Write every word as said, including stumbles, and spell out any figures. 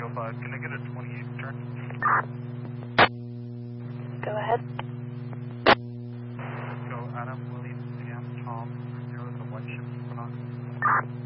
oh five, can I get a twenty-eight turn? Go ahead. Go Adam, William, Sam, Tom, zero, the white ship, put on.